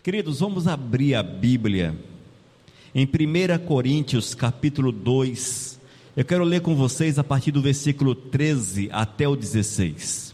Queridos, vamos abrir a Bíblia em 1 Coríntios capítulo 2. Eu quero ler com vocês a partir do versículo 13 até o 16.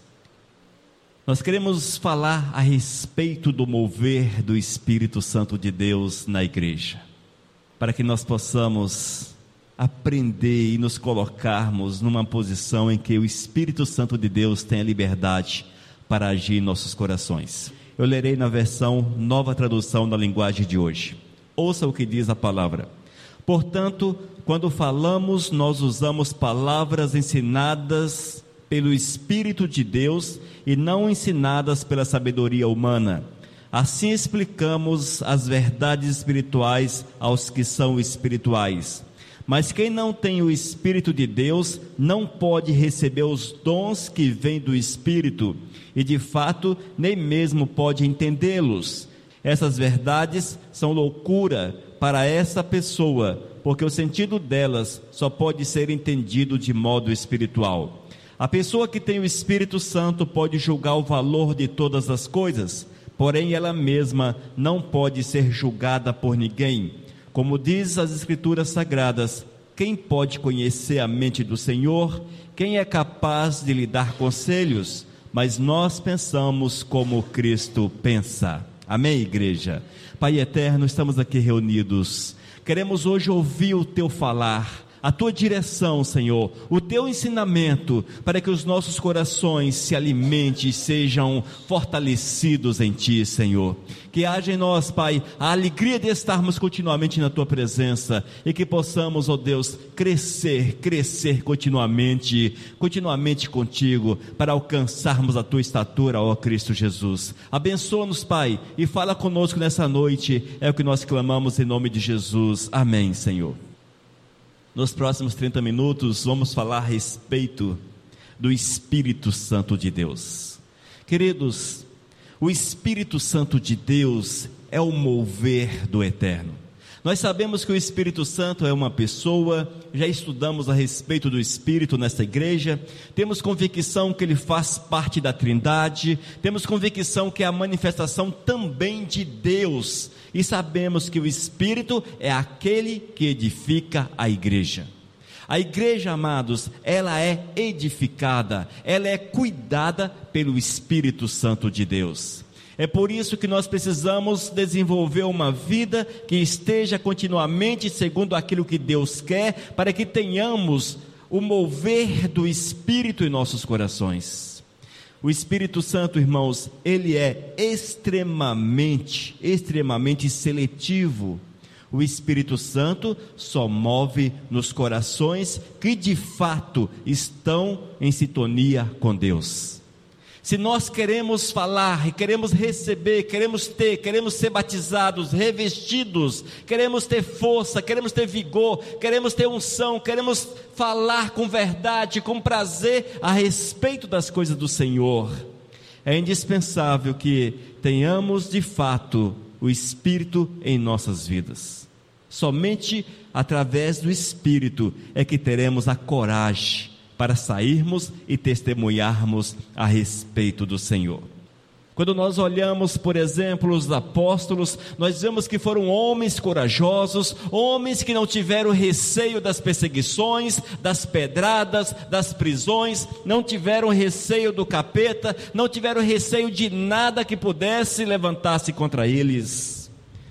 Nós queremos falar a respeito do mover do Espírito Santo de Deus na igreja, para que nós possamos aprender e nos colocarmos numa posição em que o Espírito Santo de Deus tenha liberdade para agir em nossos corações. Eu lerei na versão Nova Tradução da Linguagem de hoje. Ouça o que diz a palavra. Portanto, quando falamos, nós usamos palavras ensinadas pelo Espírito de Deus e não ensinadas pela sabedoria humana. Assim explicamos as verdades espirituais aos que são espirituais. Mas quem não tem o Espírito de Deus não pode receber os dons que vêm do Espírito e de fato nem mesmo pode entendê-los. Essas verdades são loucura para essa pessoa, porque o sentido delas só pode ser entendido de modo espiritual. A pessoa que tem o Espírito Santo pode julgar o valor de todas as coisas, porém ela mesma não pode ser julgada por ninguém. Como diz as Escrituras Sagradas, quem pode conhecer a mente do Senhor? Quem é capaz de lhe dar conselhos? Mas nós pensamos como Cristo pensa. Amém, igreja? Pai eterno, estamos aqui reunidos. Queremos hoje ouvir o Teu falar, a Tua direção, Senhor, o Teu ensinamento, para que os nossos corações se alimentem e sejam fortalecidos em Ti, Senhor. Que haja em nós, Pai, a alegria de estarmos continuamente na Tua presença e que possamos, ó Deus, crescer continuamente contigo, para alcançarmos a Tua estatura, ó Cristo Jesus. Abençoa-nos, Pai, e fala conosco nessa noite, é o que nós clamamos em nome de Jesus. Amém, Senhor. Nos próximos 30 minutos vamos falar a respeito do Espírito Santo de Deus. Queridos, o Espírito Santo de Deus é o mover do Eterno. Nós sabemos que o Espírito Santo é uma pessoa, já estudamos a respeito do Espírito nesta igreja, temos convicção que ele faz parte da Trindade, temos convicção que é a manifestação também de Deus, e sabemos que o Espírito é aquele que edifica a igreja. A igreja, amados, ela é edificada, ela é cuidada pelo Espírito Santo de Deus. É por isso que nós precisamos desenvolver uma vida que esteja continuamente segundo aquilo que Deus quer, para que tenhamos o mover do Espírito em nossos corações. O Espírito Santo, irmãos, ele é extremamente seletivo. O Espírito Santo só move nos corações que de fato estão em sintonia com Deus. Se nós queremos falar, queremos receber, queremos ser batizados, revestidos, queremos ter força, queremos ter vigor, queremos ter unção, queremos falar com verdade, com prazer a respeito das coisas do Senhor, é indispensável que tenhamos de fato o Espírito em nossas vidas. Somente através do Espírito é que teremos a coragem para sairmos e testemunharmos a respeito do Senhor. Quando nós olhamos, por exemplo, os apóstolos, nós vemos que foram homens corajosos, homens que não tiveram receio das perseguições, das pedradas, das prisões, não tiveram receio do capeta, não tiveram receio de nada que pudesse levantar-se contra eles.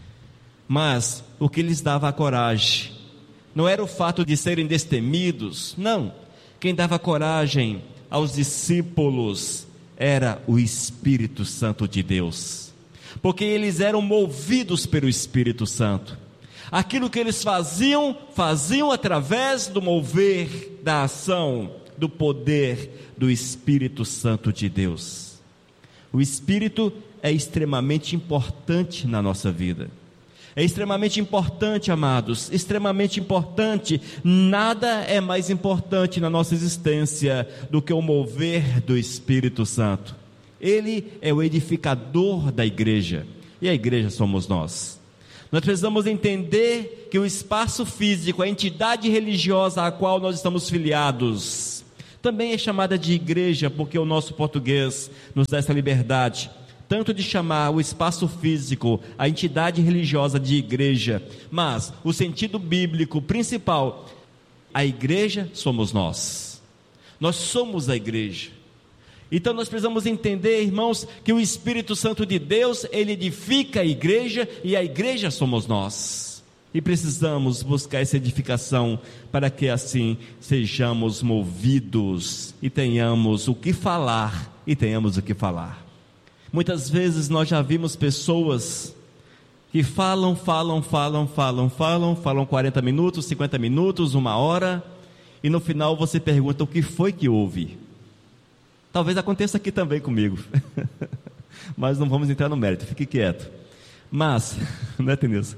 Mas o que lhes dava a coragem não era o fato de serem destemidos, não. Quem dava coragem aos discípulos era o Espírito Santo de Deus, porque eles eram movidos pelo Espírito Santo. Aquilo que eles faziam através do mover, da ação, do poder do Espírito Santo de Deus. O Espírito é extremamente importante na nossa vida. É extremamente importante, amados, extremamente importante. Nada é mais importante na nossa existência do que o mover do Espírito Santo. Ele é o edificador da igreja, e a igreja somos nós. Nós precisamos entender que o espaço físico, a entidade religiosa a qual nós estamos filiados, também é chamada de igreja, porque o nosso português nos dá essa liberdade. tanto de chamar o espaço físico, a entidade religiosa de igreja, mas o sentido bíblico principal, a igreja somos nós. Nós somos a igreja. Então nós precisamos entender, irmãos, que o Espírito Santo de Deus, ele edifica a igreja e a igreja somos nós. E precisamos buscar essa edificação para que assim sejamos movidos e tenhamos o que falar, Muitas vezes nós já vimos pessoas que falam 40 minutos, 50 minutos, 1 hora, e no final você pergunta o que foi que houve. Talvez aconteça aqui também comigo, mas não vamos entrar no mérito, fique quieto. Mas, não é, Tenilson?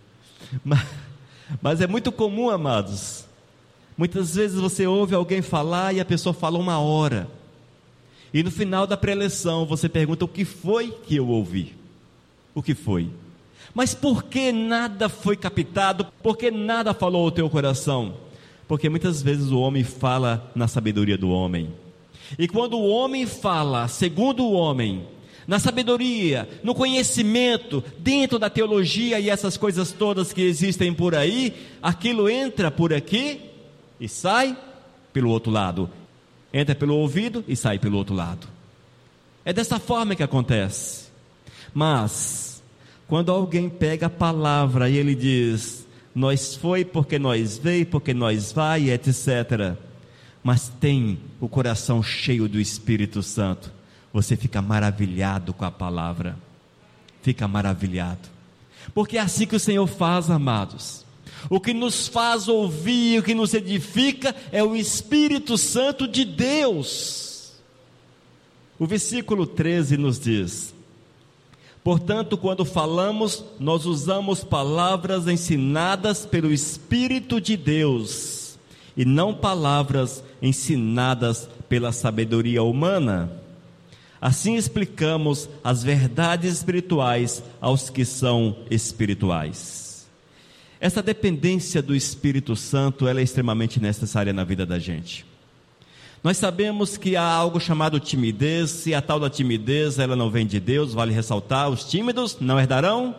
Mas é muito comum, amados, muitas vezes você ouve alguém falar e a pessoa fala 1 hora, e no final da preleção você pergunta o que foi que eu ouvi, o que foi? Mas por que nada foi captado, por que nada falou ao teu coração? Porque muitas vezes o homem fala na sabedoria do homem, e quando o homem fala segundo o homem, na sabedoria, no conhecimento, dentro da teologia e essas coisas todas que existem por aí, aquilo entra por aqui e sai pelo outro lado, entra pelo ouvido e sai pelo outro lado. É dessa forma que acontece. Mas quando alguém pega a palavra e ele diz, nós foi porque nós veio, porque nós vai, etc., mas tem o coração cheio do Espírito Santo, você fica maravilhado com a palavra, fica maravilhado, porque é assim que o Senhor faz, amados. O que nos faz ouvir, o que nos edifica é o Espírito Santo de Deus. O versículo 13 nos diz, portanto, quando falamos, nós usamos palavras ensinadas pelo Espírito de Deus, e não palavras ensinadas pela sabedoria humana. Assim explicamos as verdades espirituais aos que são espirituais. Essa dependência do Espírito Santo, ela é extremamente necessária na vida da gente. Nós sabemos que há algo chamado timidez, e a tal da timidez, ela não vem de Deus, vale ressaltar, os tímidos não herdarão?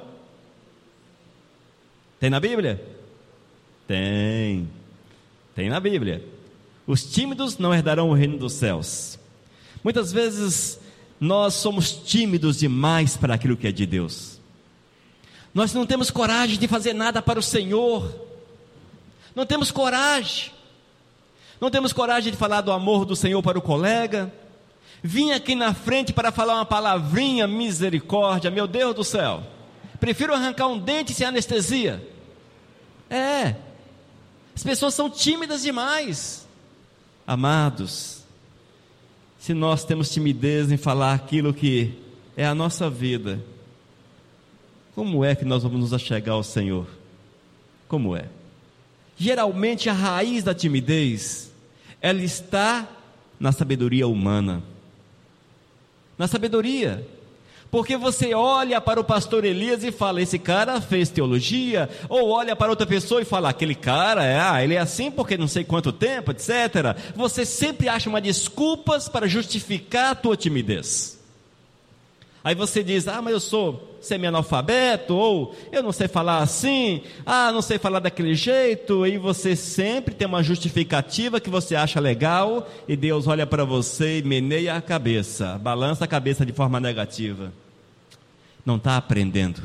Tem na Bíblia? Tem na Bíblia. Os tímidos não herdarão o reino dos céus. Muitas vezes nós somos tímidos demais para aquilo que é de Deus. Nós não temos coragem de fazer nada para o Senhor. Não temos coragem. Não temos coragem de falar do amor do Senhor para o colega. Vim aqui na frente para falar uma palavrinha, misericórdia, meu Deus do céu. Prefiro arrancar um dente sem anestesia. As pessoas são tímidas demais. Amados, se nós temos timidez em falar aquilo que é a nossa vida, como é que nós vamos nos achegar ao Senhor? Como é? Geralmente a raiz da timidez, ela está na sabedoria humana. Na sabedoria. Porque você olha para o pastor Elias e fala, esse cara fez teologia, ou olha para outra pessoa e fala, aquele cara, ele é assim porque não sei quanto tempo, etc. Você sempre acha uma desculpas para justificar a tua timidez. Aí você diz, mas eu sou semi-analfabeto, ou eu não sei falar assim, não sei falar daquele jeito, e você sempre tem uma justificativa que você acha legal, e Deus olha para você e meneia a cabeça, balança a cabeça de forma negativa. Não está aprendendo.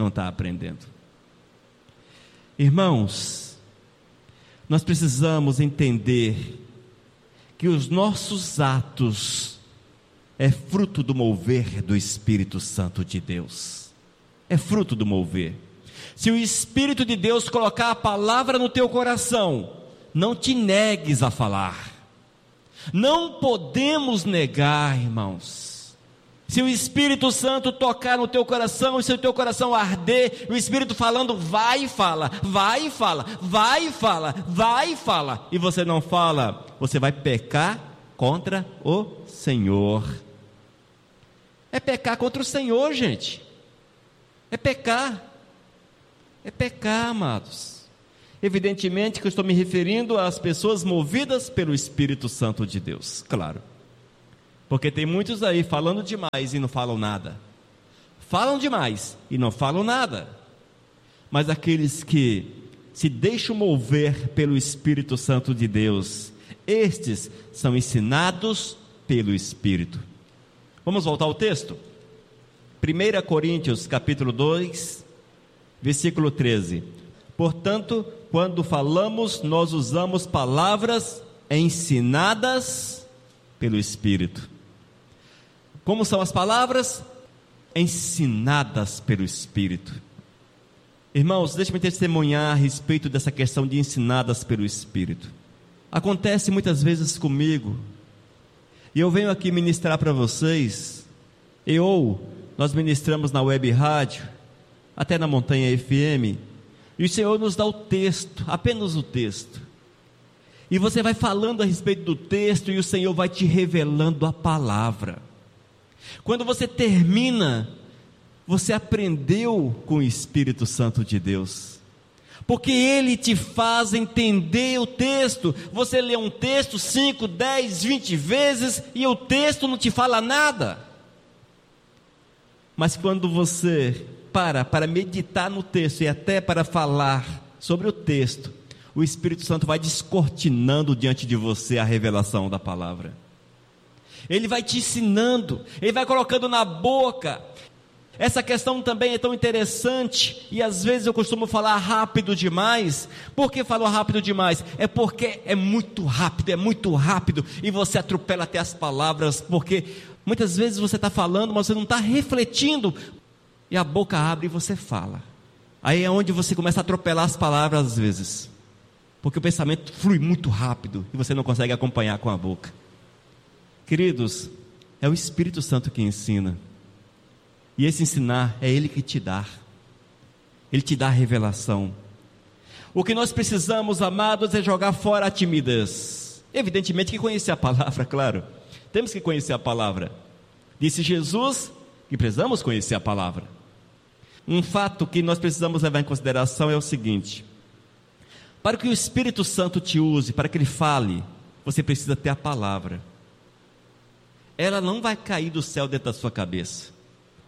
Irmãos, nós precisamos entender que os nossos atos é fruto do mover do Espírito Santo de Deus. É fruto do mover. Se o Espírito de Deus colocar a palavra no teu coração, não te negues a falar. Não podemos negar, irmãos. Se o Espírito Santo tocar no teu coração, e se o teu coração arder, o Espírito falando, vai e fala, vai e fala, vai e fala, vai e fala, e você não fala, você vai pecar contra o Senhor. É pecar contra o Senhor, gente. É pecar, amados. Evidentemente que eu estou me referindo às pessoas movidas pelo Espírito Santo de Deus, claro. Porque tem muitos aí falando demais e não falam nada. falam demais e não falam nada. Mas aqueles que se deixam mover pelo Espírito Santo de Deus, estes são ensinados pelo Espírito. Vamos voltar ao texto? 1 Coríntios capítulo 2, versículo 13. Portanto, quando falamos, nós usamos palavras ensinadas pelo Espírito. Como são as palavras? Ensinadas pelo Espírito. Irmãos, deixe-me testemunhar a respeito dessa questão de ensinadas pelo Espírito. Acontece muitas vezes comigo, e eu venho aqui ministrar para vocês, nós ministramos na web rádio, até na Montanha FM, e o Senhor nos dá o texto, apenas o texto, e você vai falando a respeito do texto, e o Senhor vai te revelando a palavra. Quando você termina, você aprendeu com o Espírito Santo de Deus, porque Ele te faz entender o texto. Você lê um texto 5, 10, 20 vezes, e o texto não te fala nada, mas quando você para meditar no texto, e até para falar sobre o texto, o Espírito Santo vai descortinando diante de você a revelação da palavra. Ele vai te ensinando, Ele vai colocando na boca. Essa questão também é tão interessante, e às vezes eu costumo falar rápido demais. Por que falo rápido demais? É porque é muito rápido, e você atropela até as palavras, porque muitas vezes você está falando, mas você não está refletindo, e a boca abre e você fala. Aí é onde você começa a atropelar as palavras às vezes, porque o pensamento flui muito rápido, e você não consegue acompanhar com a boca. Queridos, é o Espírito Santo que ensina, e esse ensinar é Ele que te dá. Ele te dá a revelação. O que nós precisamos, amados, é jogar fora a timidez. Evidentemente que conhecer a palavra, claro. Temos que conhecer a palavra. Disse Jesus que precisamos conhecer a palavra. Um fato que nós precisamos levar em consideração é o seguinte: para que o Espírito Santo te use, para que Ele fale, você precisa ter a palavra. Ela não vai cair do céu dentro da sua cabeça.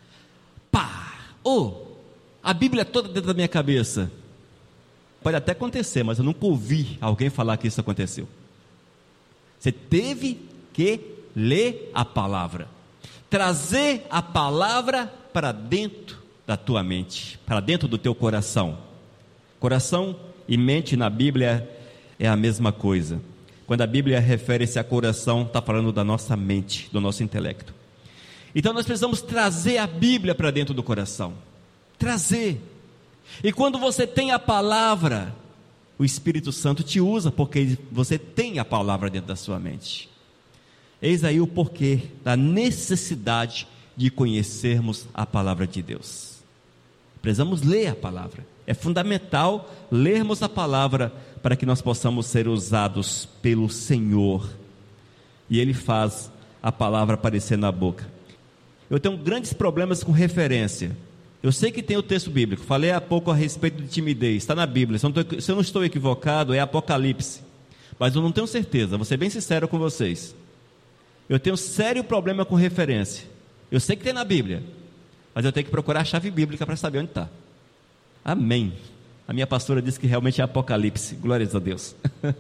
A Bíblia é toda dentro da minha cabeça. Pode até acontecer, mas eu nunca ouvi alguém falar que isso aconteceu. Você teve que ler a palavra, trazer a palavra para dentro da tua mente, para dentro do teu coração. Coração e mente na Bíblia é a mesma coisa. Quando a Bíblia refere-se a coração, está falando da nossa mente, do nosso intelecto. Então nós precisamos trazer a Bíblia para dentro do coração, trazer. E quando você tem a palavra, o Espírito Santo te usa, porque você tem a palavra dentro da sua mente. Eis aí o porquê da necessidade de conhecermos a palavra de Deus. Precisamos ler a palavra. É fundamental lermos a palavra para que nós possamos ser usados pelo Senhor, e Ele faz a palavra aparecer na boca. Eu tenho grandes problemas com referência. Eu sei que tem o texto bíblico, falei há pouco a respeito de timidez, está na Bíblia, se eu não estou equivocado, é Apocalipse, mas eu não tenho certeza, vou ser bem sincero com vocês. Eu tenho sério problema com referência. Eu sei que tem na Bíblia, mas eu tenho que procurar a chave bíblica para saber onde está. Amém. A minha pastora disse que realmente é Apocalipse, glórias a Deus.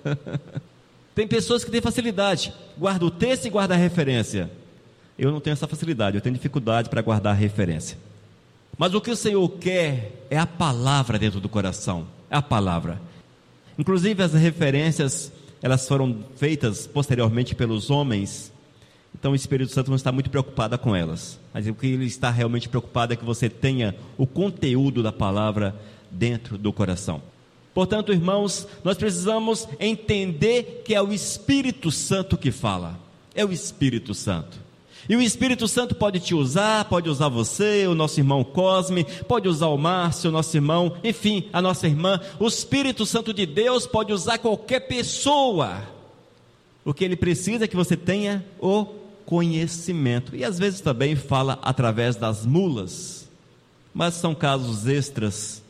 Tem pessoas que têm facilidade, guarda o texto e guarda a referência. Eu não tenho essa facilidade, eu tenho dificuldade para guardar a referência. Mas o que o Senhor quer é a palavra dentro do coração, é a palavra. Inclusive as referências, elas foram feitas posteriormente pelos homens, então o Espírito Santo não está muito preocupado com elas, mas o que Ele está realmente preocupado é que você tenha o conteúdo da palavra dentro do coração. Portanto, irmãos, nós precisamos entender que é o Espírito Santo que fala, é o Espírito Santo. E o Espírito Santo pode te usar, pode usar você, o nosso irmão Cosme, pode usar o Márcio, o nosso irmão, enfim, a nossa irmã. O Espírito Santo de Deus pode usar qualquer pessoa. O que Ele precisa é que você tenha o conhecimento. E às vezes também fala através das mulas, mas são casos extras,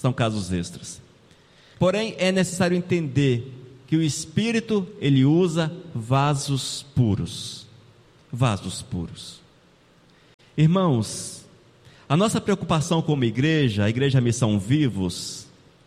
Porém, é necessário entender que o Espírito, Ele usa vasos puros. Irmãos, A nossa preocupação como igreja, a Igreja Missão Vivos,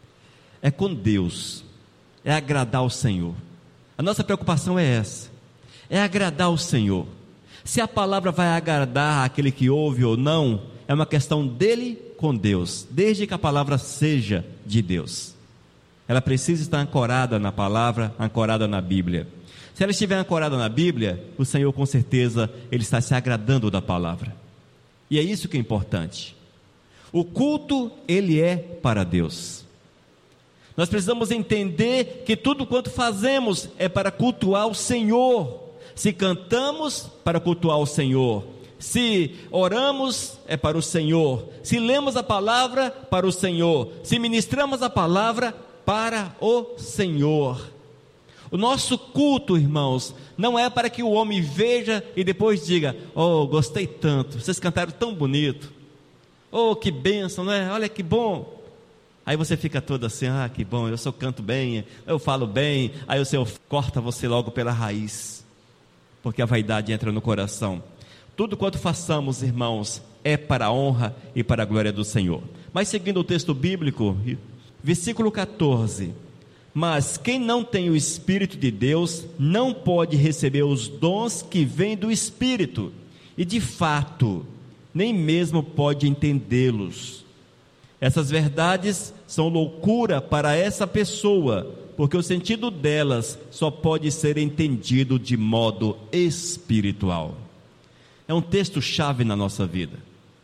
é com Deus, é agradar ao Senhor. A nossa preocupação é essa, é agradar ao Senhor. Se a palavra vai agradar aquele que ouve ou não, é uma questão dele com Deus, desde que a palavra seja de Deus. Ela precisa estar ancorada na palavra, ancorada na Bíblia. Se ela estiver ancorada na Bíblia, o Senhor com certeza, Ele está se agradando da palavra. E é isso que é importante. O culto, ele é para Deus. Nós precisamos entender que tudo quanto fazemos é para cultuar o Senhor. Se cantamos, para cultuar o Senhor. Se oramos, é para o Senhor. Se lemos a palavra, para o Senhor. Se ministramos a palavra, para o Senhor. O nosso culto, irmãos, não é para que o homem veja e depois diga: oh, gostei tanto, vocês cantaram tão bonito, oh, que bênção, não é? Olha que bom. Aí você fica todo assim: ah, que bom, eu só canto bem, eu falo bem. Aí o Senhor corta você logo pela raiz, porque a vaidade entra no coração. Tudo quanto façamos, irmãos, é para a honra e para a glória do Senhor. Mas seguindo o texto bíblico, versículo 14: mas quem não tem o Espírito de Deus não pode receber os dons que vêm do Espírito, e de fato nem mesmo pode entendê-los. Essas verdades são loucura para essa pessoa, porque o sentido delas só pode ser entendido de modo espiritual. É um texto chave na nossa vida.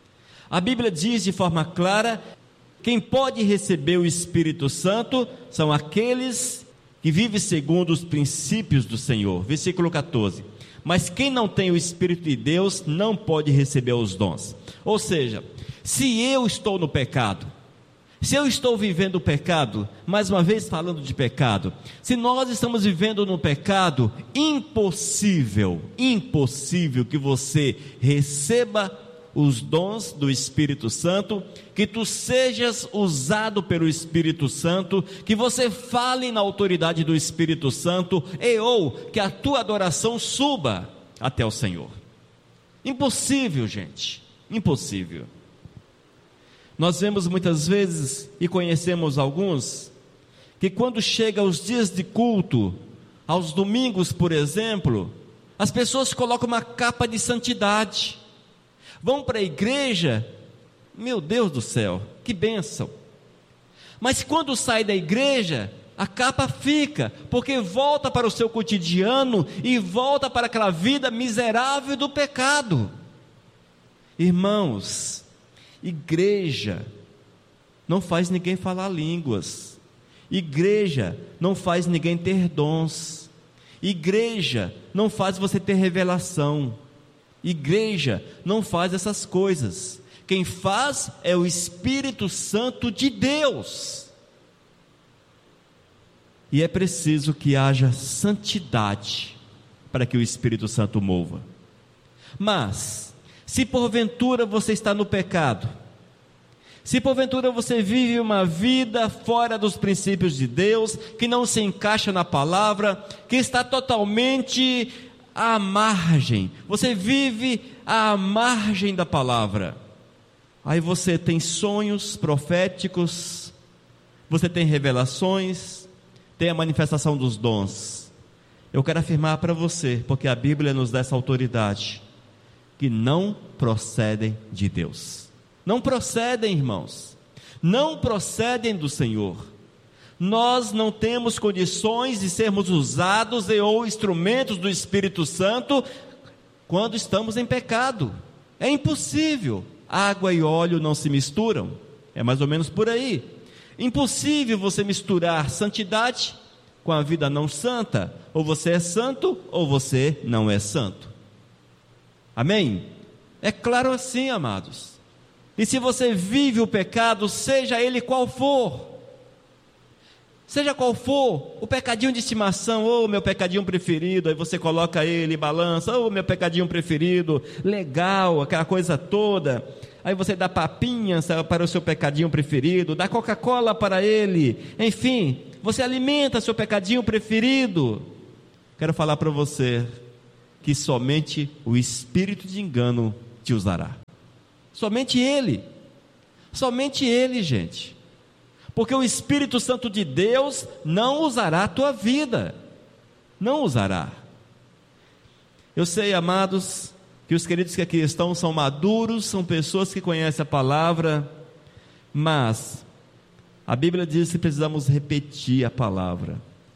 A Bíblia diz de forma clara: quem pode receber o Espírito Santo são aqueles que vivem segundo os princípios do Senhor. Versículo 14: mas quem não tem o Espírito de Deus não pode receber os dons. Ou seja, se eu estou no pecado, se eu estou vivendo o pecado, mais uma vez falando de pecado, se nós estamos vivendo no pecado, impossível que você receba os dons do Espírito Santo, que tu sejas usado pelo Espírito Santo, que você fale na autoridade do Espírito Santo, ou que a tua adoração suba até o Senhor. Impossível, gente, impossível. Nós vemos muitas vezes, e conhecemos alguns, que quando chega os dias de culto, aos domingos, por exemplo, as pessoas colocam uma capa de santidade, vão para a igreja, meu Deus do céu, que bênção, mas quando sai da igreja, a capa fica, porque volta para o seu cotidiano, e volta para aquela vida miserável do pecado. Irmãos, igreja não faz ninguém falar línguas, igreja não faz ninguém ter dons, igreja não faz você ter revelação, igreja não faz essas coisas. Quem faz é o Espírito Santo de Deus, e é preciso que haja santidade para que o Espírito Santo mova. Mas se porventura você está no pecado, se porventura você vive uma vida fora dos princípios de Deus, que não se encaixa na palavra, que está totalmente à margem, você vive à margem da palavra, aí você tem sonhos proféticos, você tem revelações, tem a manifestação dos dons. Eu quero afirmar para você, porque a Bíblia nos dá essa autoridade, que não procedem de Deus. Não procedem, irmãos, não procedem do Senhor. Nós não temos condições de sermos usados ou instrumentos do Espírito Santo quando estamos em pecado. É impossível. Água e óleo não se misturam. É mais ou menos por aí. Impossível você misturar santidade com a vida não santa. Ou você é santo ou você não é santo. Amém? É claro assim, amados. E se você vive o pecado, seja ele qual for, seja qual for, o pecadinho de estimação, ou meu pecadinho preferido, aí você coloca ele, balança, ou meu pecadinho preferido, legal, aquela coisa toda, aí você dá papinhas para o seu pecadinho preferido, dá Coca-Cola para ele, enfim, você alimenta seu pecadinho preferido. Quero falar para você que somente o espírito de engano te usará. Somente Ele. Somente Ele, gente. Porque o Espírito Santo de Deus não usará a tua vida. Não usará. Eu sei, amados, que os queridos que aqui estão são maduros, são pessoas que conhecem a palavra, mas a Bíblia diz que precisamos repetir a palavra,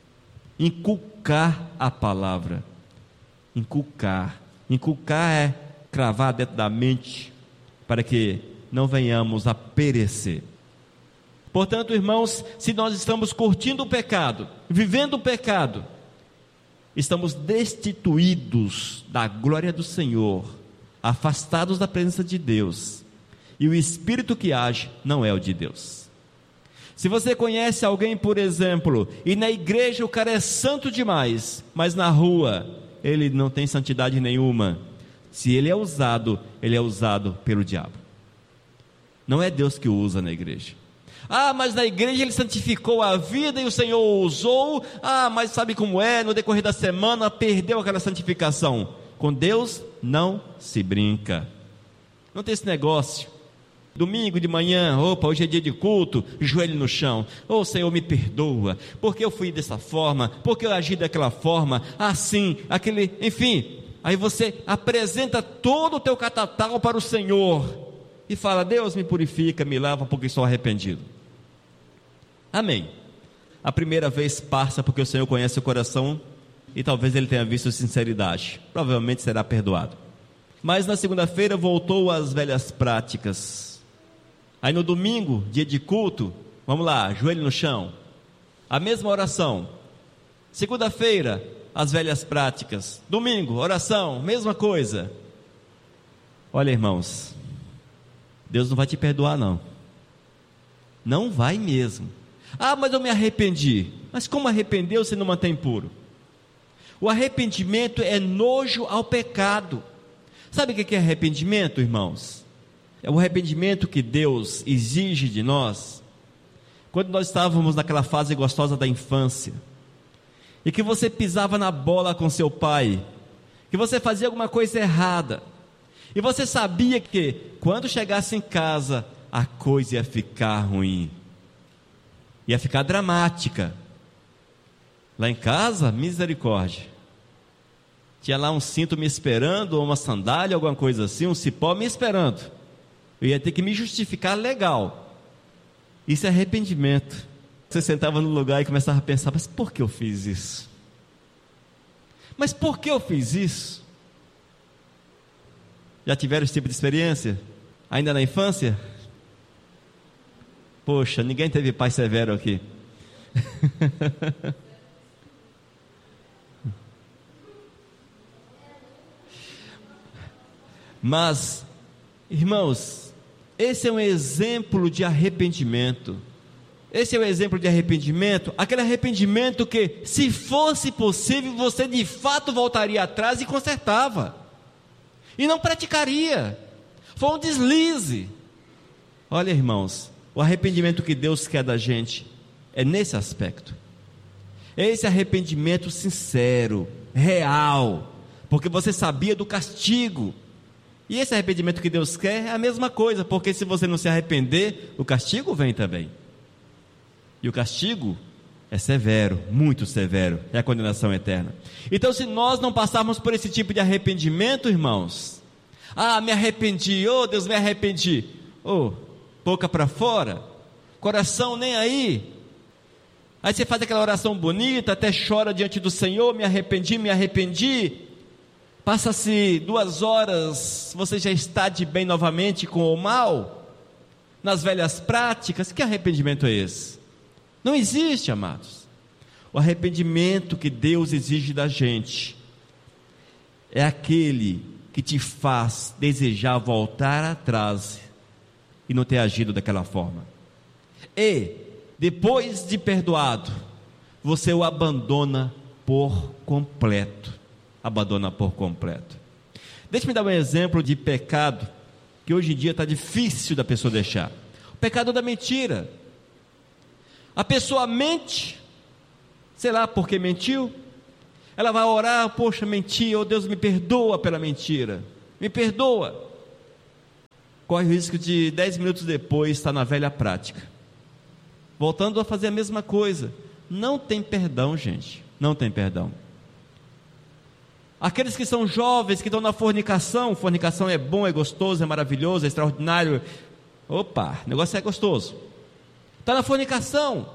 inculcar a palavra. Inculcar é cravar dentro da mente, para que não venhamos a perecer. Portanto, irmãos, se nós estamos curtindo o pecado, vivendo o pecado, estamos destituídos da glória do Senhor, afastados da presença de Deus, e o Espírito que age não é o de Deus. Se você conhece alguém, por exemplo, e na igreja o cara é santo demais, mas na rua ele não tem santidade nenhuma, se ele é usado pelo diabo. Não é Deus que o usa na igreja. Mas na igreja ele santificou a vida e o Senhor o usou. Mas sabe como é? No decorrer da semana perdeu aquela santificação. Com Deus não se brinca. Não tem esse negócio. Domingo de manhã, hoje é dia de culto, joelho no chão. Senhor, me perdoa, porque eu fui dessa forma, porque eu agi daquela forma, assim, aquele, enfim. Aí você apresenta todo o teu catatal para o Senhor e fala: Deus, me purifica, me lava, porque sou arrependido. Amém. A primeira vez passa, porque o Senhor conhece o coração e talvez Ele tenha visto sinceridade, provavelmente será perdoado. Mas na segunda-feira voltou às velhas práticas. Aí no domingo, dia de culto, vamos lá, joelho no chão, a mesma oração. Segunda-feira, as velhas práticas. Domingo, oração, mesma coisa. Olha, irmãos, Deus não vai te perdoar, não. Não vai mesmo. Mas eu me arrependi. Mas como arrependeu se não mantém puro? O arrependimento é nojo ao pecado. Sabe o que é arrependimento, irmãos? É o arrependimento que Deus exige de nós quando nós estávamos naquela fase gostosa da infância, e que você pisava na bola com seu pai, que você fazia alguma coisa errada, e você sabia que quando chegasse em casa a coisa ia ficar ruim, ia ficar dramática. Lá em casa, misericórdia, tinha lá um cinto me esperando, ou uma sandália, alguma coisa assim, um cipó me esperando. Eu ia ter que me justificar legal. Isso é arrependimento. Você sentava no lugar e começava a pensar: mas por que eu fiz isso? Mas por que eu fiz isso? Já tiveram esse tipo de experiência? Ainda na infância? Poxa, ninguém teve pai severo aqui. Mas, irmãos, esse é um exemplo de arrependimento. Esse é o exemplo de arrependimento, aquele arrependimento que, se fosse possível, você de fato voltaria atrás e consertava, e não praticaria. Foi um deslize. Olha, irmãos, o arrependimento que Deus quer da gente é nesse aspecto. É esse arrependimento sincero, real, porque você sabia do castigo. E esse arrependimento que Deus quer é a mesma coisa, porque se você não se arrepender, o castigo vem também. E o castigo é severo, muito severo, é a condenação eterna. Então, se nós não passarmos por esse tipo de arrependimento, irmãos, me arrependi, Deus, me arrependi, boca para fora, coração nem aí. Aí você faz aquela oração bonita, até chora diante do Senhor: me arrependi. Passa-se 2 horas, você já está de bem novamente com o mal, nas velhas práticas. Que arrependimento é esse? Não existe, amados. O arrependimento que Deus exige da gente é aquele que te faz desejar voltar atrás e não ter agido daquela forma. E, depois de perdoado, você o abandona por completo. Abandona por completo. Deixe-me dar um exemplo de pecado que hoje em dia está difícil da pessoa deixar. O pecado da mentira. A pessoa mente, sei lá por que mentiu. Ela vai orar: poxa, menti, Deus, me perdoa pela mentira, me perdoa. corre o risco de 10 minutos depois estar na velha prática, voltando a fazer a mesma coisa. Não tem perdão, gente, não tem perdão. Aqueles que são jovens, que estão na fornicação é bom, é gostoso, é maravilhoso, é extraordinário. Opa, o negócio é gostoso. Está na fornicação,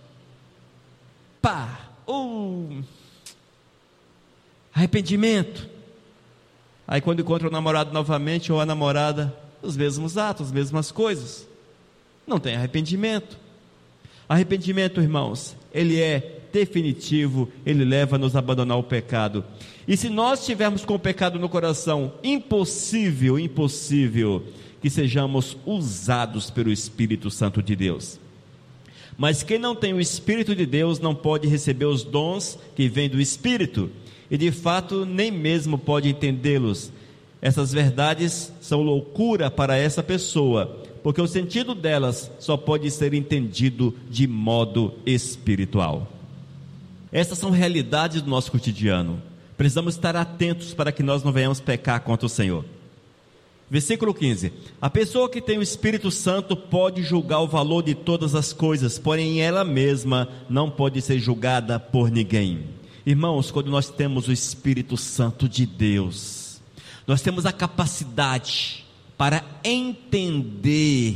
arrependimento. Aí quando encontra o namorado novamente, ou a namorada, os mesmos atos, as mesmas coisas, não tem arrependimento. Arrependimento, irmãos, ele é definitivo, ele leva-nos a abandonar o pecado. E se nós estivermos com o pecado no coração, impossível que sejamos usados pelo Espírito Santo de Deus. Mas quem não tem o Espírito de Deus não pode receber os dons que vêm do Espírito, e de fato nem mesmo pode entendê-los. Essas verdades são loucura para essa pessoa, porque o sentido delas só pode ser entendido de modo espiritual. Essas são realidades do nosso cotidiano. Precisamos estar atentos para que nós não venhamos pecar contra o Senhor. Versículo 15: a pessoa que tem o Espírito Santo pode julgar o valor de todas as coisas, porém ela mesma não pode ser julgada por ninguém. Irmãos, quando nós temos o Espírito Santo de Deus, nós temos a capacidade para entender,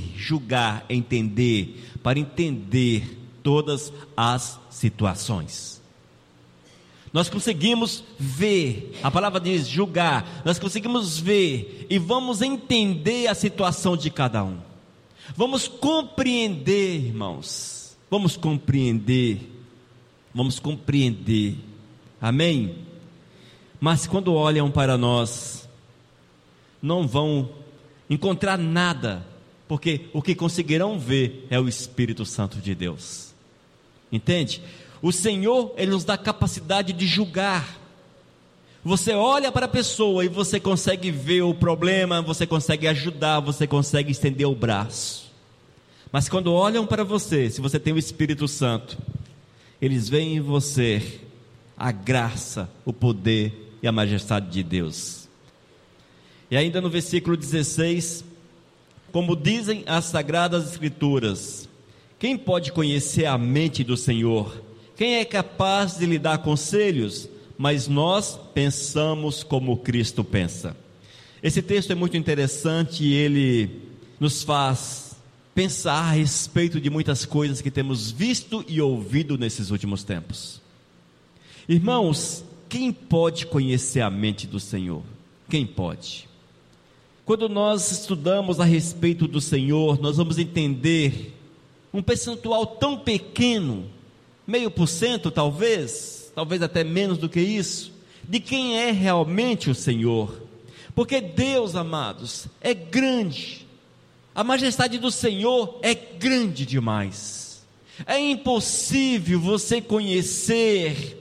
para entender todas as situações. Nós conseguimos ver, a palavra diz julgar, nós conseguimos ver e vamos entender a situação de cada um. Vamos compreender, irmãos, vamos compreender, amém? Mas quando olham para nós, não vão encontrar nada, porque o que conseguirão ver é o Espírito Santo de Deus, entende? O Senhor, Ele nos dá capacidade de julgar. Você olha para a pessoa e você consegue ver o problema, você consegue ajudar, você consegue estender o braço. Mas quando olham para você, se você tem o Espírito Santo, eles veem em você a graça, o poder e a majestade de Deus. E ainda no versículo 16, como dizem as Sagradas Escrituras, quem pode conhecer a mente do Senhor? Quem é capaz de lhe dar conselhos? Mas nós pensamos como Cristo pensa. Esse texto é muito interessante e ele nos faz pensar a respeito de muitas coisas que temos visto e ouvido nesses últimos tempos. Irmãos, quem pode conhecer a mente do Senhor? Quem pode? Quando nós estudamos a respeito do Senhor, nós vamos entender um percentual tão pequeno, 0,5%, talvez até menos do que isso, de quem é realmente o Senhor. Porque Deus, amados, é grande, a majestade do Senhor é grande demais. É impossível você conhecer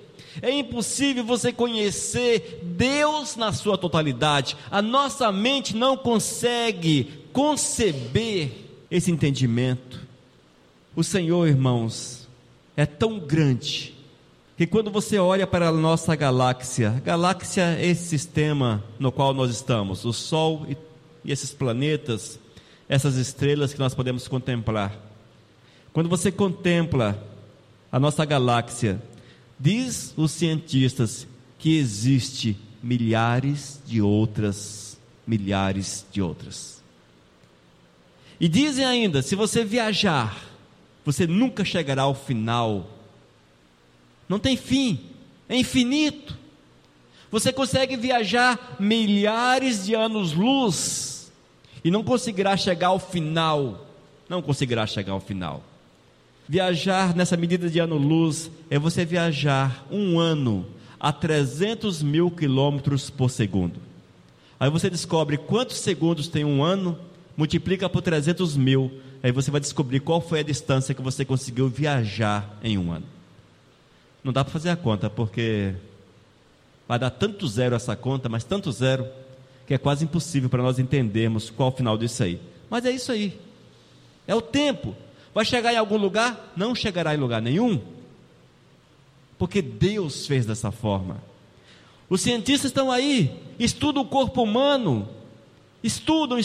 Deus na sua totalidade. A nossa mente não consegue conceber esse entendimento. O Senhor, irmãos, é tão grande, que quando você olha para a nossa galáxia é esse sistema no qual nós estamos, o Sol e esses planetas, essas estrelas que nós podemos contemplar. Quando você contempla a nossa galáxia, diz os cientistas que existe milhares de outras. E dizem ainda, se você viajar, você nunca chegará ao final. Não tem fim, é infinito. Você consegue viajar milhares de anos-luz e não conseguirá chegar ao final. Viajar nessa medida de ano-luz é você viajar um ano a 300 mil quilômetros por segundo. Aí você descobre quantos segundos tem um ano, multiplica por 300 mil, aí você vai descobrir qual foi a distância que você conseguiu viajar em um ano. Não dá para fazer a conta, porque vai dar tanto zero essa conta, mas tanto zero, que é quase impossível para nós entendermos qual é o final disso aí. Mas é isso aí, é o tempo. Vai chegar em algum lugar? Não chegará em lugar nenhum, porque Deus fez dessa forma. Os cientistas estão aí, estudam o corpo humano, Estudam.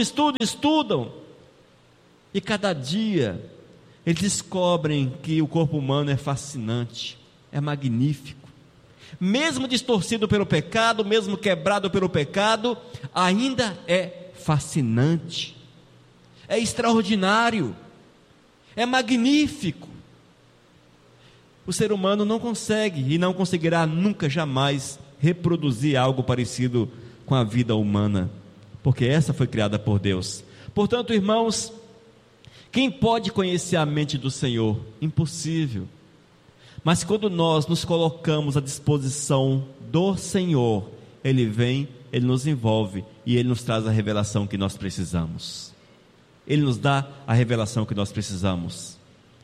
E cada dia eles descobrem que o corpo humano é fascinante, é magnífico. Mesmo distorcido pelo pecado, mesmo quebrado pelo pecado, ainda é fascinante, é extraordinário, é magnífico. O ser humano não consegue e não conseguirá nunca, jamais reproduzir algo parecido com a vida humana, porque essa foi criada por Deus. Portanto, irmãos, quem pode conhecer a mente do Senhor? Impossível. Mas quando nós nos colocamos à disposição do Senhor, Ele vem, Ele nos envolve e Ele nos traz a revelação que nós precisamos. Ele nos dá a revelação que nós precisamos.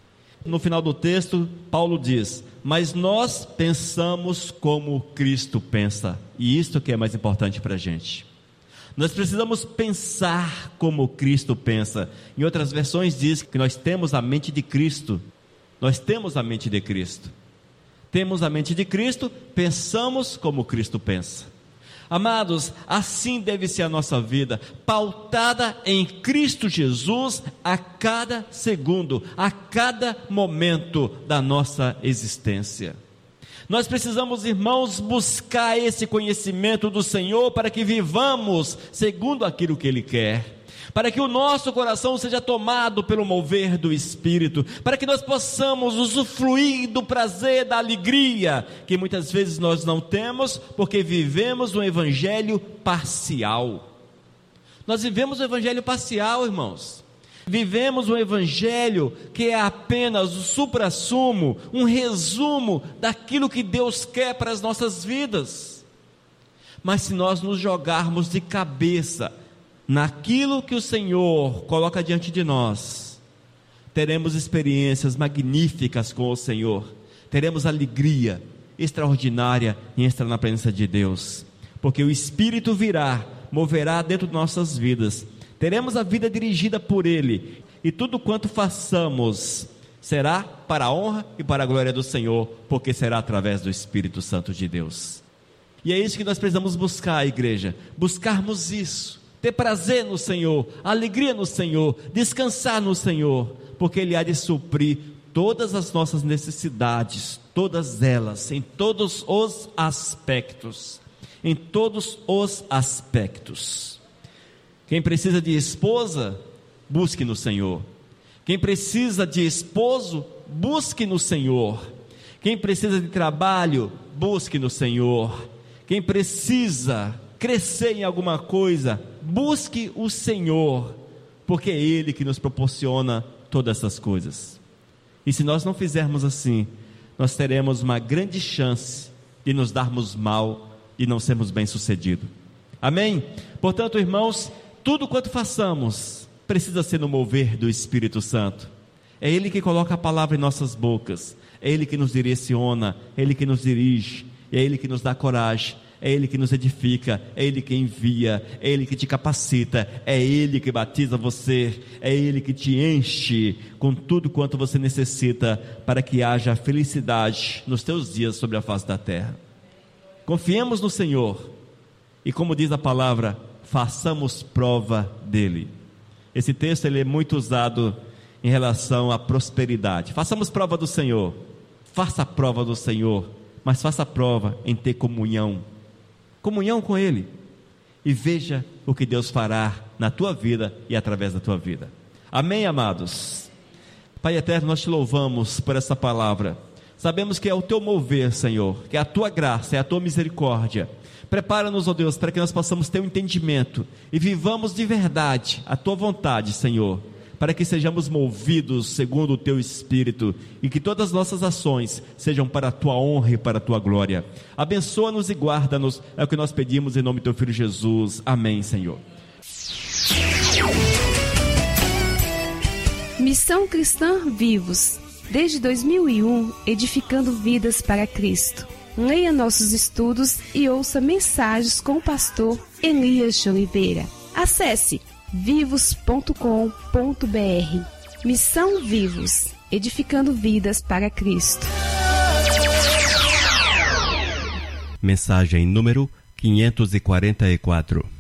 No final do texto, Paulo diz: mas nós pensamos como Cristo pensa. E isto que é mais importante para a gente. Nós precisamos pensar como Cristo pensa. Em outras versões diz que nós temos a mente de Cristo. Nós temos a mente de Cristo. Temos a mente de Cristo, pensamos como Cristo pensa. Amados, assim deve ser a nossa vida, pautada em Cristo Jesus a cada segundo, a cada momento da nossa existência. Nós precisamos, irmãos, buscar esse conhecimento do Senhor para que vivamos segundo aquilo que Ele quer, para que o nosso coração seja tomado pelo mover do Espírito, para que nós possamos usufruir do prazer, da alegria, que muitas vezes nós não temos, porque vivemos um evangelho parcial. Nós vivemos um evangelho parcial, irmãos. Vivemos um evangelho que é apenas o suprassumo, um resumo daquilo que Deus quer para as nossas vidas. Mas se nós nos jogarmos de cabeça naquilo que o Senhor coloca diante de nós, teremos experiências magníficas com o Senhor, teremos alegria extraordinária em estar na presença de Deus, porque o Espírito virá, moverá dentro de nossas vidas, teremos a vida dirigida por Ele, e tudo quanto façamos será para a honra e para a glória do Senhor, porque será através do Espírito Santo de Deus. E é isso que nós precisamos buscar, igreja, buscarmos isso, ter prazer no Senhor, alegria no Senhor, descansar no Senhor, porque Ele há de suprir todas as nossas necessidades, todas elas, em todos os aspectos, em todos os aspectos. Quem precisa de esposa, busque no Senhor. Quem precisa de esposo, busque no Senhor. Quem precisa de trabalho, busque no Senhor. Quem precisa crescer em alguma coisa, busque o Senhor, porque é Ele que nos proporciona todas essas coisas. E se nós não fizermos assim, nós teremos uma grande chance de nos darmos mal e não sermos bem-sucedidos. Amém? Portanto, irmãos, tudo quanto façamos precisa ser no mover do Espírito Santo. É Ele que coloca a palavra em nossas bocas, é Ele que nos direciona, é Ele que nos dirige, é Ele que nos dá coragem, é Ele que nos edifica, é Ele que envia, é Ele que te capacita, é Ele que batiza você, é Ele que te enche com tudo quanto você necessita para que haja felicidade nos teus dias sobre a face da terra. Confiemos no Senhor e, como diz a palavra, façamos prova dEle. Esse texto ele é muito usado em relação à prosperidade. Façamos prova do Senhor, faça a prova do Senhor, mas faça a prova em ter comunhão com Ele, e veja o que Deus fará na tua vida e através da tua vida. Amém, amados? Pai eterno, nós te louvamos por essa palavra. Sabemos que é o teu mover, Senhor, que é a tua graça, é a tua misericórdia. Prepara-nos, ó Deus, para que nós possamos ter um entendimento e vivamos de verdade a tua vontade, Senhor, para que sejamos movidos segundo o teu Espírito e que todas as nossas ações sejam para a tua honra e para a tua glória. Abençoa-nos e guarda-nos, é o que nós pedimos em nome do teu Filho Jesus. Amém, Senhor. Missão Cristã Vivos, desde 2001, edificando vidas para Cristo. Leia nossos estudos e ouça mensagens com o pastor Elias de Oliveira. Acesse vivos.com.br. Missão Vivos, edificando vidas para Cristo. Mensagem número 544.